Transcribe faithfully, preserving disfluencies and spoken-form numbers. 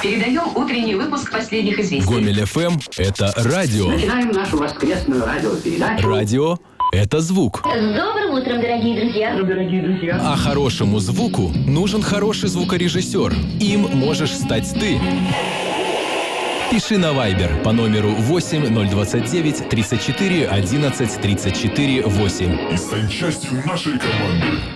Передаем утренний выпуск последних известий. Гомель эф эм – это радио. Начинаем нашу воскресную радиопередачу. Радио – это звук. С добрым утром, дорогие друзья. Дорогие друзья. А хорошему звуку нужен хороший звукорежиссер. Им можешь стать ты. Пиши на Viber по номеру восемь ноль двадцать девять тридцать четыре одиннадцать тридцать четыре восемь. И стань частью нашей команды.